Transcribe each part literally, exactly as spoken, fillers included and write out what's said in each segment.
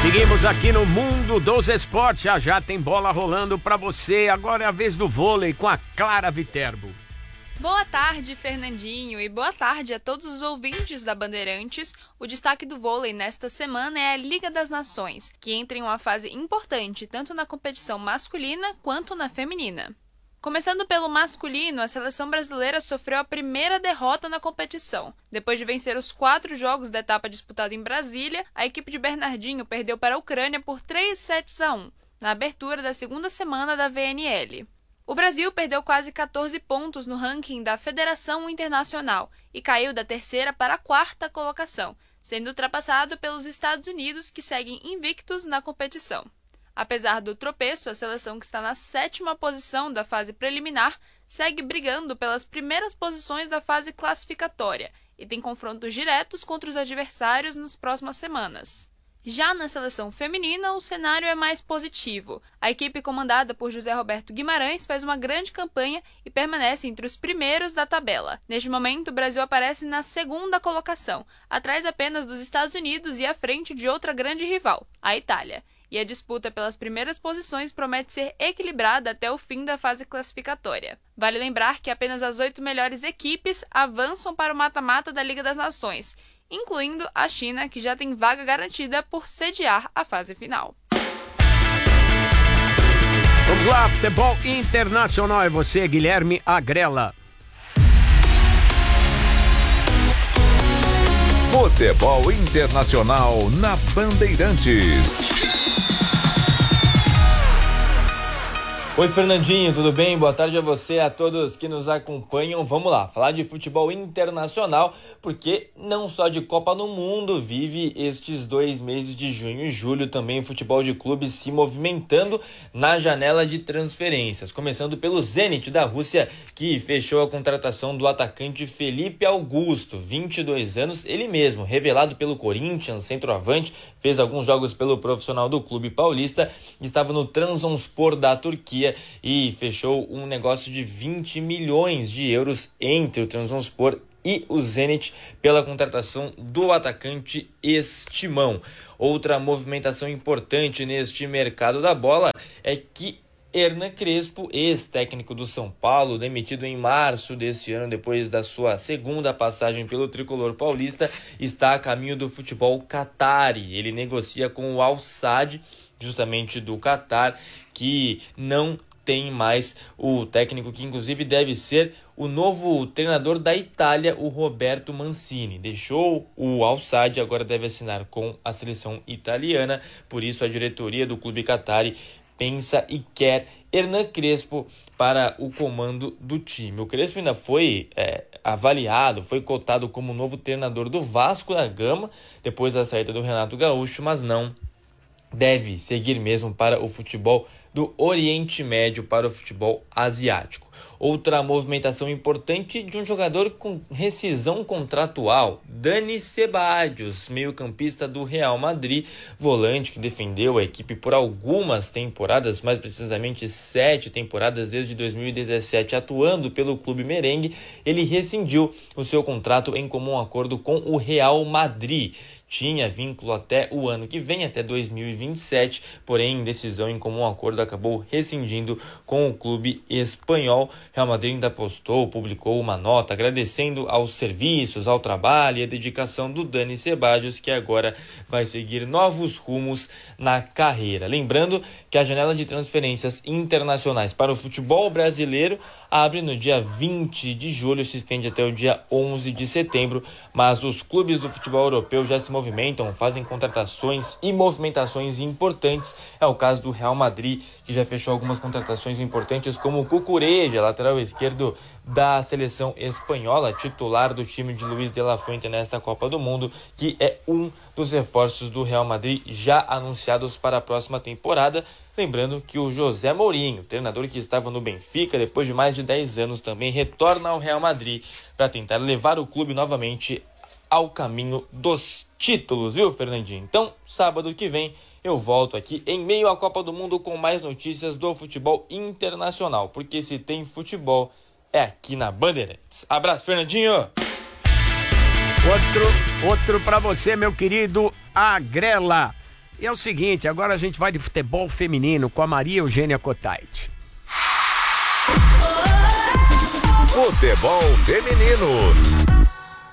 Seguimos aqui no Mundo dos Esportes, já já tem bola rolando pra você. Agora é a vez do vôlei com a Clara Viterbo. Boa tarde, Fernandinho, e boa tarde a todos os ouvintes da Bandeirantes. O destaque do vôlei nesta semana é a Liga das Nações, que entra em uma fase importante tanto na competição masculina quanto na feminina. Começando pelo masculino, a seleção brasileira sofreu a primeira derrota na competição. Depois de vencer os quatro jogos da etapa disputada em Brasília, a equipe de Bernardinho perdeu para a Ucrânia por três sets a um, na abertura da segunda semana da V N L. O Brasil perdeu quase quatorze pontos no ranking da Federação Internacional e caiu da terceira para a quarta colocação, sendo ultrapassado pelos Estados Unidos, que seguem invictos na competição. Apesar do tropeço, a seleção, que está na sétima posição da fase preliminar, segue brigando pelas primeiras posições da fase classificatória e tem confrontos diretos contra os adversários nas próximas semanas. Já na seleção feminina, o cenário é mais positivo. A equipe comandada por José Roberto Guimarães faz uma grande campanha e permanece entre os primeiros da tabela. Neste momento, o Brasil aparece na segunda colocação, atrás apenas dos Estados Unidos e à frente de outra grande rival, a Itália. E a disputa pelas primeiras posições promete ser equilibrada até o fim da fase classificatória. Vale lembrar que apenas as oito melhores equipes avançam para o mata-mata da Liga das Nações, incluindo a China, que já tem vaga garantida por sediar a fase final. Vamos lá, futebol internacional, é você, Guilherme Agrela. Futebol internacional na Bandeirantes. Oi, Fernandinho, tudo bem? Boa tarde a você, a todos que nos acompanham. Vamos lá, falar de futebol internacional, porque não só de Copa no Mundo vive estes dois meses de junho e julho, também o futebol de clubes se movimentando na janela de transferências. Começando pelo Zenit da Rússia, que fechou a contratação do atacante Felipe Augusto, vinte e dois anos, ele mesmo, revelado pelo Corinthians, centroavante, fez alguns jogos pelo profissional do clube paulista, estava no Trabzonspor da Turquia, e fechou um negócio de vinte milhões de euros entre o Trabzonspor e o Zenit pela contratação do atacante estimão. Outra movimentação importante neste mercado da bola é que Hernan Crespo, ex-técnico do São Paulo, demitido em março deste ano depois da sua segunda passagem pelo tricolor paulista, está a caminho do futebol Qatari. Ele negocia com o Al Sadd, justamente do Qatar, que não tem mais o técnico que inclusive deve ser o novo treinador da Itália, o Roberto Mancini. Deixou o Al Sadd, agora deve assinar com a seleção italiana, por isso a diretoria do clube Qatari pensa e quer Hernan Crespo para o comando do time. O Crespo ainda foi é, avaliado, foi cotado como novo treinador do Vasco da Gama, depois da saída do Renato Gaúcho, mas não deve seguir mesmo para o futebol do Oriente Médio, para o futebol asiático. Outra movimentação importante de um jogador com rescisão contratual, Dani Ceballos, meio-campista do Real Madrid, volante que defendeu a equipe por algumas temporadas, mais precisamente sete temporadas desde dois mil e dezessete, atuando pelo clube merengue. Ele rescindiu o seu contrato em comum acordo com o Real Madrid. Tinha vínculo até o ano que vem, até dois mil e vinte e sete, porém, em decisão em comum acordo, acabou rescindindo com o clube espanhol. Real Madrid ainda postou, publicou uma nota agradecendo aos serviços, ao trabalho e à dedicação do Dani Ceballos, que agora vai seguir novos rumos na carreira. Lembrando que a janela de transferências internacionais para o futebol brasileiro abre no dia vinte de julho, se estende até o dia onze de setembro, mas os clubes do futebol europeu já se movimentam, fazem contratações e movimentações importantes. É o caso do Real Madrid, que já fechou algumas contratações importantes, como o Cucurella, lateral esquerdo da seleção espanhola, titular do time de Luis de la Fuente nesta Copa do Mundo, que é um dos reforços do Real Madrid já anunciados para a próxima temporada. Lembrando que o José Mourinho, treinador que estava no Benfica depois de mais de dez anos, também retorna ao Real Madrid para tentar levar o clube novamente ao caminho dos títulos, viu, Fernandinho? Então, sábado que vem, eu volto aqui em meio à Copa do Mundo com mais notícias do futebol internacional, porque se tem futebol, é aqui na Bandeirantes. Abraço, Fernandinho! Outro, outro para você, meu querido Agrela. E é o seguinte, agora a gente vai de futebol feminino com a Maria Eugênia Cotait. Futebol feminino.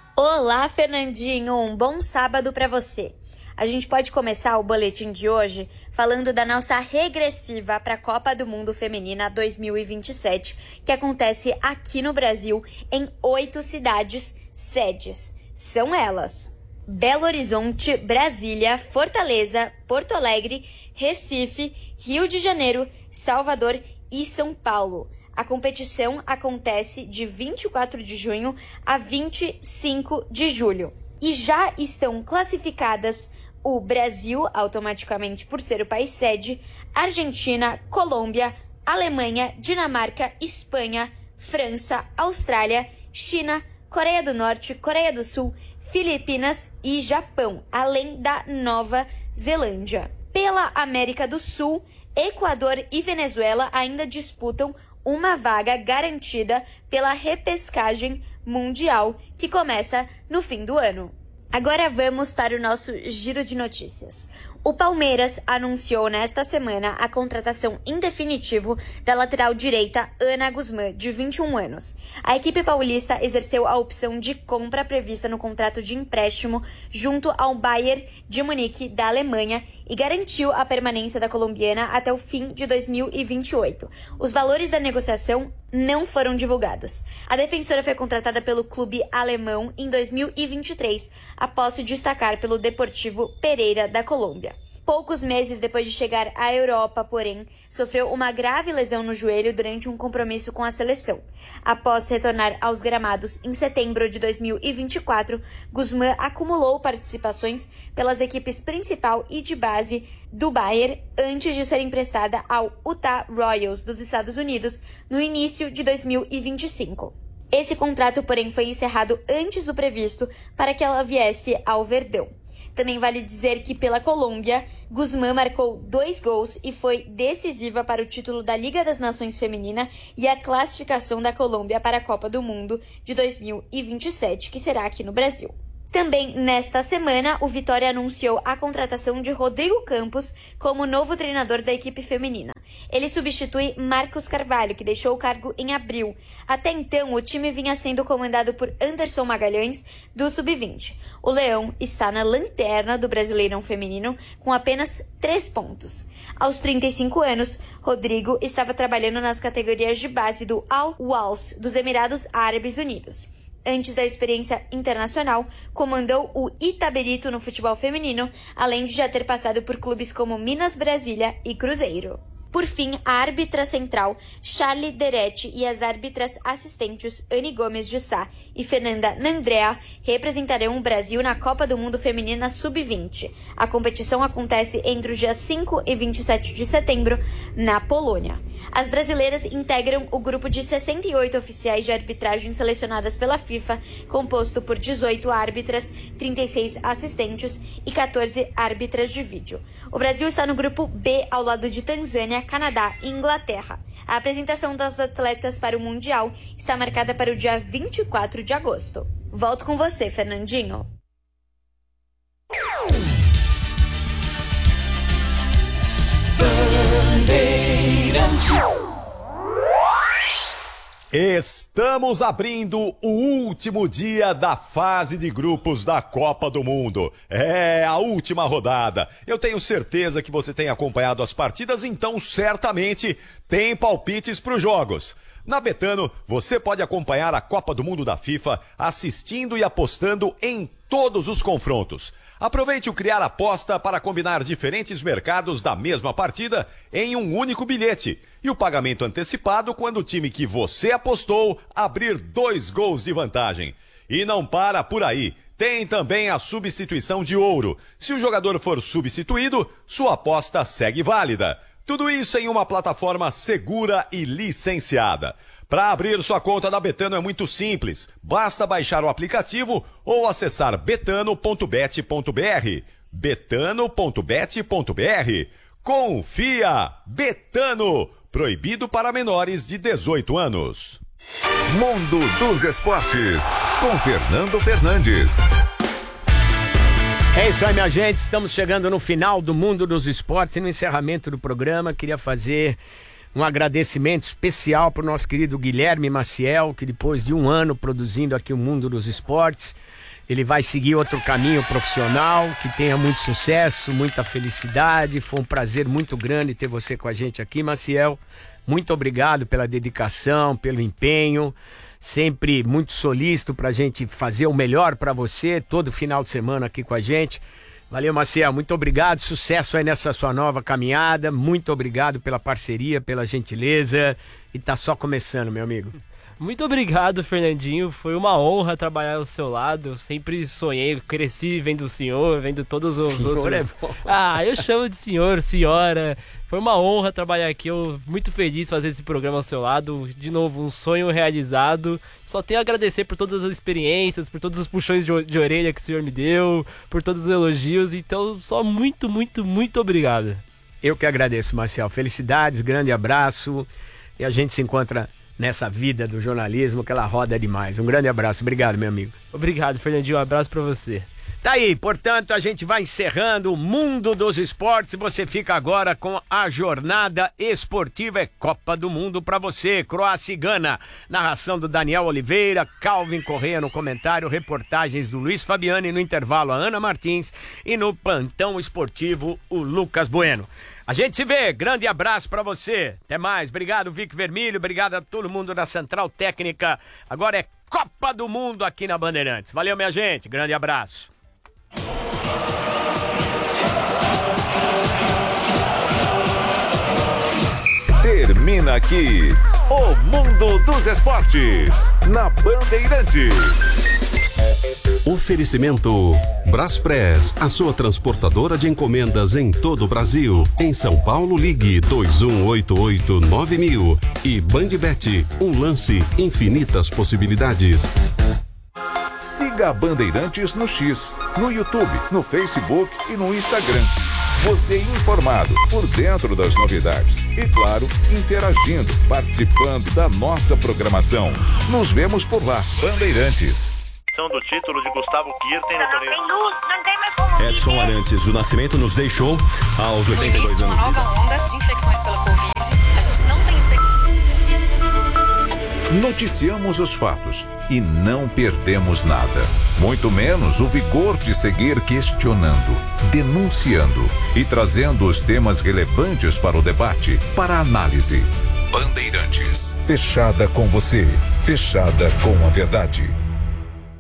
Olá, Fernandinho, um bom sábado para você. A gente pode começar o boletim de hoje falando da nossa regressiva para a Copa do Mundo Feminina dois mil e vinte e sete, que acontece aqui no Brasil em oito cidades sedes. São elas: Belo Horizonte, Brasília, Fortaleza, Porto Alegre, Recife, Rio de Janeiro, Salvador e São Paulo. A competição acontece de vinte e quatro de junho a vinte e cinco de julho. E já estão classificadas o Brasil, automaticamente por ser o país sede, Argentina, Colômbia, Alemanha, Dinamarca, Espanha, França, Austrália, China, Coreia do Norte, Coreia do Sul, Filipinas e Japão, além da Nova Zelândia. Pela América do Sul, Equador e Venezuela ainda disputam uma vaga garantida pela repescagem mundial, que começa no fim do ano. Agora vamos para o nosso giro de notícias. O Palmeiras anunciou nesta semana a contratação em definitivo da lateral direita Ana Guzmán, de vinte e um anos. A equipe paulista exerceu a opção de compra prevista no contrato de empréstimo junto ao Bayern de Munique, da Alemanha, e garantiu a permanência da colombiana até o fim de dois mil e vinte e oito. Os valores da negociação não foram divulgados. A defensora foi contratada pelo clube alemão em dois mil e vinte e três, após se destacar pelo Deportivo Pereira da Colômbia. Poucos meses depois de chegar à Europa, porém, sofreu uma grave lesão no joelho durante um compromisso com a seleção. Após retornar aos gramados em setembro de dois mil e vinte e quatro, Guzmán acumulou participações pelas equipes principal e de base do Bayern antes de ser emprestada ao Utah Royals dos Estados Unidos no início de dois mil e vinte e cinco. Esse contrato, porém, foi encerrado antes do previsto para que ela viesse ao Verdão. Também vale dizer que, pela Colômbia, Guzmán marcou dois gols e foi decisiva para o título da Liga das Nações Feminina e a classificação da Colômbia para a Copa do Mundo de dois mil e vinte e sete, que será aqui no Brasil. Também nesta semana, o Vitória anunciou a contratação de Rodrigo Campos como novo treinador da equipe feminina. Ele substitui Marcos Carvalho, que deixou o cargo em abril. Até então, o time vinha sendo comandado por Anderson Magalhães, do sub vinte. O Leão está na lanterna do Brasileirão Feminino com apenas três pontos. Aos trinta e cinco anos, Rodrigo estava trabalhando nas categorias de base do Al-Wals, dos Emirados Árabes Unidos. Antes da experiência internacional, comandou o Itaberito no futebol feminino, além de já ter passado por clubes como Minas Brasília e Cruzeiro. Por fim, a árbitra central, Charlie Deretti, e as árbitras assistentes, Anne Gomes de Sá e Fernanda Nandrea, representarão o Brasil na Copa do Mundo Feminina sub vinte. A competição acontece entre os dias cinco e vinte e sete de setembro, na Polônia. As brasileiras integram o grupo de sessenta e oito oficiais de arbitragem selecionadas pela FIFA, composto por dezoito árbitras, trinta e seis assistentes e quatorze árbitras de vídeo. O Brasil está no grupo B, ao lado de Tanzânia, Canadá e Inglaterra. A apresentação das atletas para o Mundial está marcada para o dia vinte e quatro de agosto. Volto com você, Fernandinho. Estamos abrindo o último dia da fase de grupos da Copa do Mundo. É a última rodada. Eu tenho certeza que você tem acompanhado as partidas, então certamente tem palpites para os jogos. Na Betano, você pode acompanhar a Copa do Mundo da FIFA assistindo e apostando em todos os confrontos. Aproveite o Criar Aposta para combinar diferentes mercados da mesma partida em um único bilhete. E o pagamento antecipado quando o time que você apostou abrir dois gols de vantagem. E não para por aí. Tem também a substituição de ouro. Se o jogador for substituído, sua aposta segue válida. Tudo isso em uma plataforma segura e licenciada. Para abrir sua conta da Betano é muito simples. Basta baixar o aplicativo ou acessar betano ponto bet ponto br. betano ponto bet ponto br. Confia! Betano! Proibido para menores de dezoito anos. Mundo dos Esportes, com Fernando Fernandes. É isso aí, minha gente. Estamos chegando no final do Mundo dos Esportes e no encerramento do programa. Queria fazer um agradecimento especial para o nosso querido Guilherme Maciel, que depois de um ano produzindo aqui o Mundo dos Esportes, ele vai seguir outro caminho profissional. Que tenha muito sucesso, muita felicidade. Foi um prazer muito grande ter você com a gente aqui, Maciel. Muito obrigado pela dedicação, pelo empenho. Sempre muito solícito pra gente fazer o melhor pra você, todo final de semana aqui com a gente. Valeu, Maciel, muito obrigado, sucesso aí nessa sua nova caminhada, muito obrigado pela parceria, pela gentileza, e tá só começando, meu amigo. Muito obrigado, Fernandinho, foi uma honra trabalhar ao seu lado, eu sempre sonhei, cresci vendo o senhor, vendo todos os senhor outros... É bom. Ah, eu chamo de senhor, senhora, foi uma honra trabalhar aqui, eu muito feliz de fazer esse programa ao seu lado, de novo, um sonho realizado, só tenho a agradecer por todas as experiências, por todos os puxões de, de orelha que o senhor me deu, por todos os elogios, então só muito, muito, muito obrigado. Eu que agradeço, Marcel, felicidades, grande abraço, e a gente se encontra nessa vida do jornalismo, que ela roda demais. Um grande abraço, obrigado, meu amigo. Obrigado, Fernandinho, um abraço pra você. Tá aí, portanto, a gente vai encerrando o Mundo dos Esportes. Você fica agora com a jornada esportiva. É Copa do Mundo pra você, Croácia e Gana. Narração do Daniel Oliveira, Calvin Correia no comentário, reportagens do Luiz Fabiani, no intervalo a Ana Martins e no plantão esportivo o Lucas Bueno. A gente se vê, grande abraço pra você. Até mais, obrigado Vic Vermelho, obrigado a todo mundo da Central Técnica. Agora é Copa do Mundo aqui na Bandeirantes. Valeu, minha gente, grande abraço. Termina aqui o Mundo dos Esportes na Bandeirantes. Oferecimento Braspress, a sua transportadora de encomendas em todo o Brasil. Em São Paulo, ligue dois um oito oito nove mil. E Bandbet, um lance, infinitas possibilidades. Siga a Bandeirantes no X, no YouTube, no Facebook e no Instagram. Você informado, por dentro das novidades e, claro, interagindo, participando da nossa programação. Nos vemos por lá, Bandeirantes. Do título de Gustavo Kirten no torneio. Tem luz, não tem mais como Edson viver. Arantes do Nascimento nos deixou aos oitenta e dois anos. No início de uma nova onda de infecções pela Covid, a gente não tem expectativa. Noticiamos os fatos e não perdemos nada. Muito menos o vigor de seguir questionando, denunciando e trazendo os temas relevantes para o debate, para a análise. Bandeirantes. Fechada com você, fechada com a verdade.